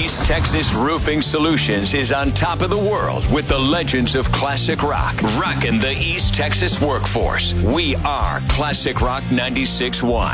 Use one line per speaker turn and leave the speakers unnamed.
East Texas Roofing Solutions is on top of the world with the legends of classic rock. Rocking the East Texas workforce. We are Classic Rock 96.1.